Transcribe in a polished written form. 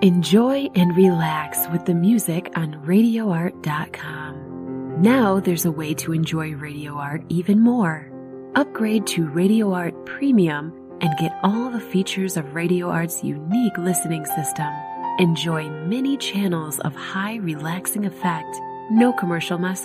Enjoy and relax with the music on RadioArt.com. Now there's a way to enjoy Radio Art even more. Upgrade to Radio Art Premium and get all the features of Radio Art's unique listening system. Enjoy many channels of high relaxing effect, no commercial message.